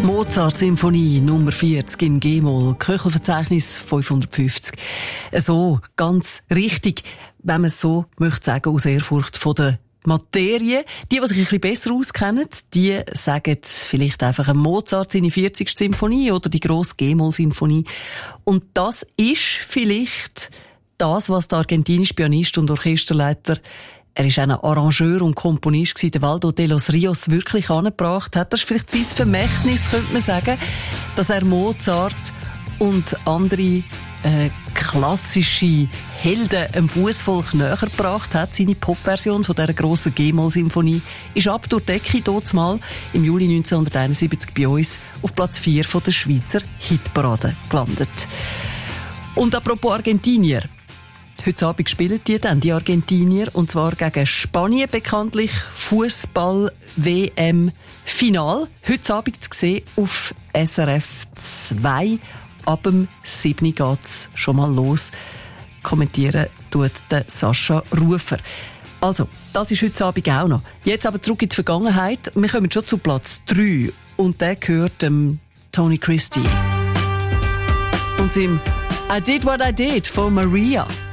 Mozart-Symphonie Nummer 40 in G-Moll, Köchelverzeichnis 550. So, ganz richtig, wenn man es so möchte sagen, aus Ehrfurcht von der Materie. Die sich ein bisschen besser auskennen, die sagen vielleicht einfach ein Mozart seine 40. Symphonie oder die grosse G-Moll-Symphonie. Und das ist vielleicht das, was der argentinische Pianist und Orchesterleiter, er ist auch ein Arrangeur und Komponist gewesen, der Waldo de los Rios wirklich angebracht hat. Das ist vielleicht sein Vermächtnis, könnte man sagen, dass er Mozart und andere klassische Helden im Fußvolk näher gebracht hat. Seine Popversion von dieser grossen G-Moll-Symphonie ist ab durch die Decke dort mal im Juli 1971 bei uns auf Platz 4 von der Schweizer Hitparade gelandet. Und apropos Argentinier. Heute Abend spielen die Argentinier, und zwar gegen Spanien, bekanntlich Fußball-WM-Final. Heute Abend zu sehen auf SRF 2. Ab dem 7. geht's schon mal los. Kommentieren tut der Sascha Rufer. Also, das ist heute Abend auch noch. Jetzt aber zurück in die Vergangenheit. Wir kommen schon zu Platz 3. Und der gehört dem Tony Christie. Und seinem I Did What I Did von Maria.